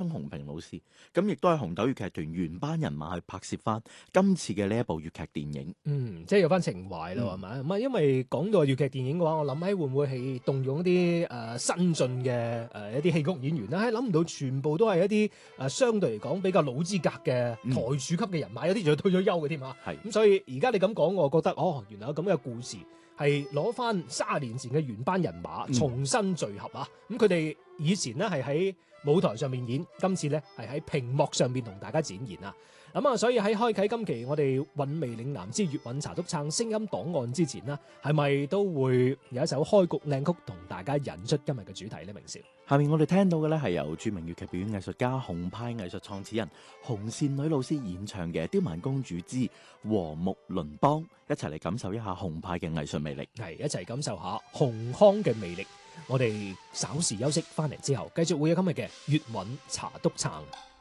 鴻平老師，咁亦都係紅豆粵劇團原班人馬去拍攝翻今次嘅呢一部粵劇電影。 即係有翻情懷咯，係咪？咁啊，因為講到粵劇電影嘅話，我諗起會唔會係動用一啲新進嘅一啲戲曲演員咧？諗唔到全部都係一啲相對嚟講比較老資格嘅台柱級嘅人馬，有啲仲要退咗休嘅添啊！咁所以而家你咁講，我覺得原來有咁嘅故事。係攞翻30年前嘅原班人馬重新聚合啊！咁佢哋以前呢係喺舞台上面演，今次呢係喺屏幕上面同大家展現啊！所以喺開啟今期我哋韻味嶺南之粵韻茶篤撐聲音檔案之前呢，係咪都會有一首開局靚曲同大家引出今日嘅主題呢？明少， 下面我哋聽到嘅呢係由著名粵劇表演藝術家紅派藝術創始人紅線女老師演唱嘅《刁蠻公主之和睦鄰邦》，一齊嚟感受一下紅派嘅藝術魅力， 係一齊感受下紅腔嘅魅力。我哋稍事休息翻嚟之後，繼續會有今日嘅粵韻茶篤撐。